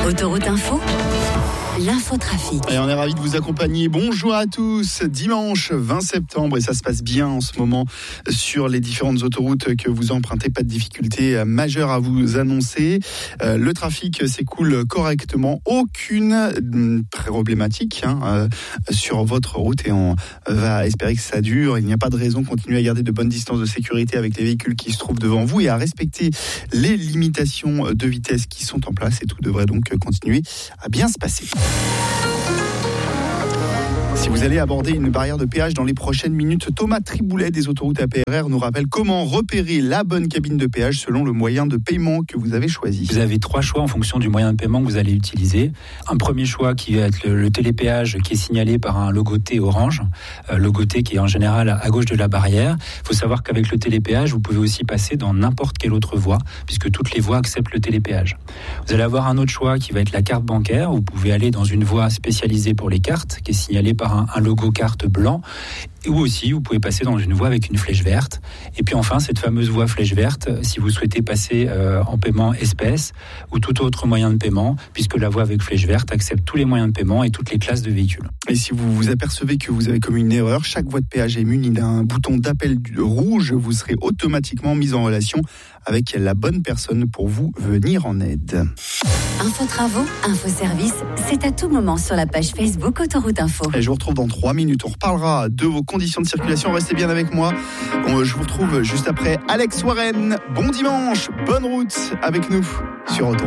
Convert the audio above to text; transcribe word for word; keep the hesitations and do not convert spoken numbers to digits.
Autoroute Info, l'infotrafic. Et on est ravis de vous accompagner. Bonjour à tous. Dimanche vingt septembre et ça se passe bien en ce moment sur les différentes autoroutes que vous empruntez. Pas de difficulté majeure à vous annoncer. Euh, le trafic s'écoule correctement. Aucune problématique hein, euh, sur votre route et on va espérer que ça dure. Il n'y a pas de raison. Continuez à garder de bonnes distances de sécurité avec les véhicules qui se trouvent devant vous et à respecter les limitations de vitesse qui sont en place et tout devrait donc continuer à bien se passer. Si vous allez aborder une barrière de péage dans les prochaines minutes, Thomas Triboulet des autoroutes A P R R nous rappelle comment repérer la bonne cabine de péage selon le moyen de paiement que vous avez choisi. Vous avez trois choix en fonction du moyen de paiement que vous allez utiliser. Un premier choix qui va être le, le télépéage qui est signalé par un logo T orange, euh, logo T qui est en général à gauche de la barrière. Il faut savoir qu'avec le télépéage, vous pouvez aussi passer dans n'importe quelle autre voie, puisque toutes les voies acceptent le télépéage. Vous allez avoir un autre choix qui va être la carte bancaire. Vous pouvez aller dans une voie spécialisée pour les cartes, qui est signalée par un, un logo carte blanc. Ou aussi, vous pouvez passer dans une voie avec une flèche verte. Et puis enfin, cette fameuse voie flèche verte, si vous souhaitez passer euh, en paiement espèce ou tout autre moyen de paiement, puisque la voie avec flèche verte accepte tous les moyens de paiement et toutes les classes de véhicules. Et si vous vous apercevez que vous avez commis une erreur, chaque voie de péage est munie d'un bouton d'appel rouge. Vous serez automatiquement mis en relation avec la bonne personne pour vous venir en aide. Info travaux, info service, c'est à tout moment sur la page Facebook Autoroute Info. Et je vous retrouve dans trois minutes. On reparlera de vos conditions de circulation. Restez bien avec moi. Je vous retrouve juste après Alex Warren. Bon dimanche, bonne route avec nous sur Autoroute.